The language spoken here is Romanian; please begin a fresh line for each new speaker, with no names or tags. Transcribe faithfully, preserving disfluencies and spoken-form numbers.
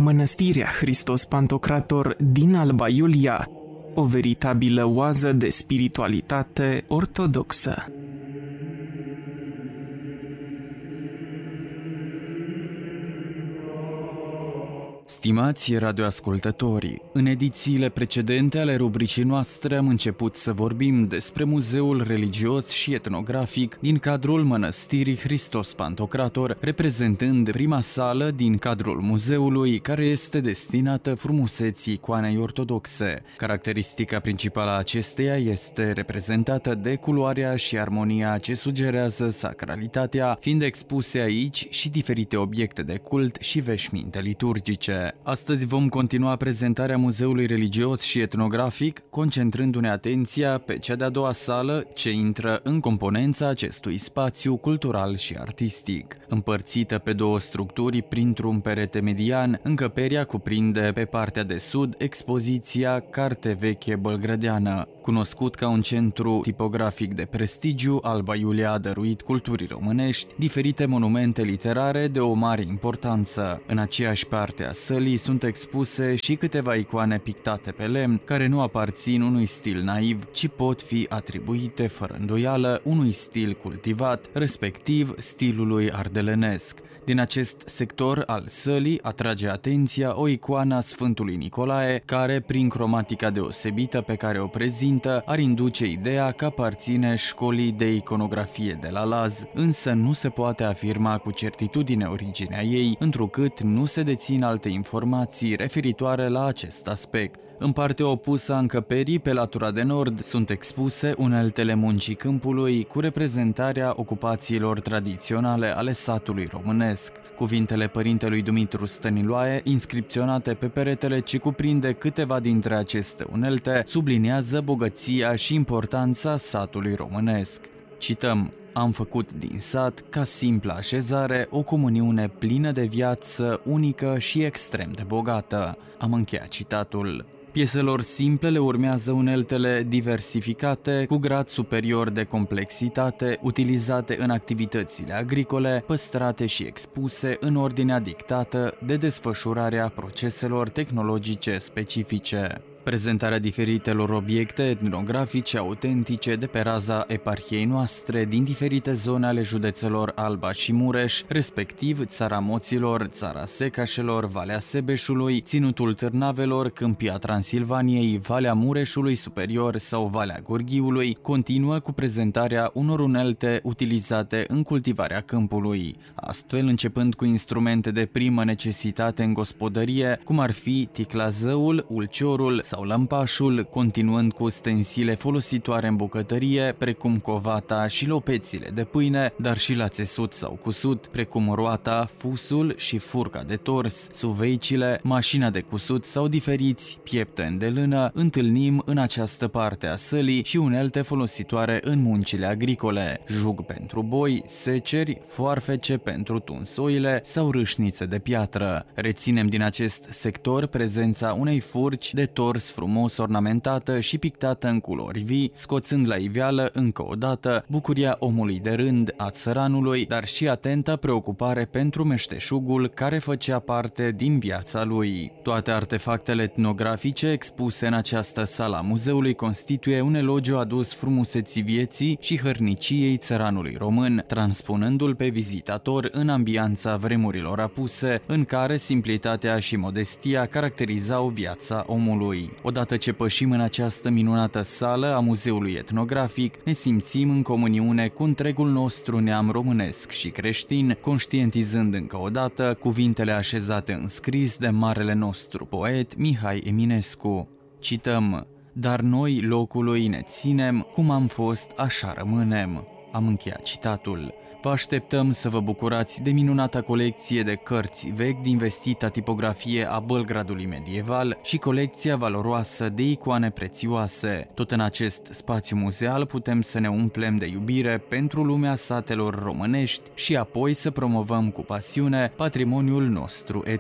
Mănăstirea Hristos Pantocrator din Alba Iulia, o veritabilă oază de spiritualitate ortodoxă.
Stimați radioascultători, în edițiile precedente ale rubricii noastre am început să vorbim despre Muzeul Religios și Etnografic din cadrul Mănăstirii Hristos Pantocrator, reprezentând prima sală din cadrul muzeului care este destinată frumuseții icoanei ortodoxe. Caracteristica principală a acesteia este reprezentată de culoarea și armonia ce sugerează sacralitatea, fiind expuse aici și diferite obiecte de cult și veșminte liturgice. Astăzi vom continua prezentarea Muzeului Religios și Etnografic, concentrându-ne atenția pe cea de-a doua sală ce intră în componența acestui spațiu cultural și artistic. Împărțită pe două structuri printr-un perete median, încăperea cuprinde pe partea de sud expoziția Carte Veche Bălgrădeană. Cunoscut ca un centru tipografic de prestigiu, Alba Iulia a dăruit culturii românești diferite monumente literare de o mare importanță. În aceeași parte a sălii sunt expuse și câteva icoane pictate pe lemn, care nu aparțin unui stil naiv, ci pot fi atribuite fără îndoială unui stil cultivat, respectiv stilului ardelenesc. Din acest sector al sălii atrage atenția o icoană a Sfântului Nicolae, care, prin cromatica deosebită pe care o prezintă, ar induce ideea că aparține școlii de iconografie de la Laz, însă nu se poate afirma cu certitudine originea ei, întrucât nu se dețin alte informații referitoare la acest aspect. În partea opusă a încăperii, pe latura de nord, sunt expuse uneltele muncii câmpului cu reprezentarea ocupațiilor tradiționale ale satului românesc. Cuvintele părintelui Dumitru Stăniloae, inscripționate pe peretele ce cuprinde câteva dintre aceste unelte, subliniază bogăția și importanța satului românesc. Cităm: "Am făcut din sat, ca simplă așezare, o comuniune plină de viață, unică și extrem de bogată." Am încheiat citatul. Pieselor simple le urmează uneltele diversificate cu grad superior de complexitate, utilizate în activitățile agricole, păstrate și expuse în ordinea dictată de desfășurarea proceselor tehnologice specifice. Prezentarea diferitelor obiecte etnografice autentice de pe raza eparhiei noastre din diferite zone ale județelor Alba și Mureș, respectiv Țara Moților, Țara Secașelor, Valea Sebeșului, Ținutul Târnavelor, Câmpia Transilvaniei, Valea Mureșului Superior sau Valea Gorghiului, continuă cu prezentarea unor unelte utilizate în cultivarea câmpului. Astfel, începând cu instrumente de primă necesitate în gospodărie, cum ar fi ticlazăul, ulciorul sau lămpașul, continuând cu stensile folositoare în bucătărie, precum covata și lopețile de pâine, dar și la țesut sau cusut, precum roata, fusul și furca de tors, suveicile, mașina de cusut sau diferiți piepteni de lână, întâlnim în această parte a sălii și unelte folositoare în muncile agricole, jug pentru boi, seceri, foarfece pentru tuns oile sau râșnițe de piatră. Reținem din acest sector prezența unei furci de tors frumos ornamentată și pictată în culori vii, scoțând la iveală încă o dată bucuria omului de rând, a țăranului, dar și atenta preocupare pentru meșteșugul care făcea parte din viața lui. Toate artefactele etnografice expuse în această sală a muzeului constituie un elogiu adus frumuseții vieții și hărniciei țăranului român, transpunându-l pe vizitator în ambianța vremurilor apuse, în care simplitatea și modestia caracterizau viața omului. Odată ce pășim în această minunată sală a Muzeului Etnografic, ne simțim în comuniune cu întregul nostru neam românesc și creștin, conștientizând încă o dată cuvintele așezate în scris de marele nostru poet Mihai Eminescu. Cităm: "Dar noi locului ne ținem, cum am fost, așa rămânem." Am încheiat citatul. Vă așteptăm să vă bucurați de minunata colecție de cărți vechi din vestita tipografie a Bălgradului medieval și colecția valoroasă de icoane prețioase. Tot în acest spațiu muzeal putem să ne umplem de iubire pentru lumea satelor românești și apoi să promovăm cu pasiune patrimoniul nostru etnic.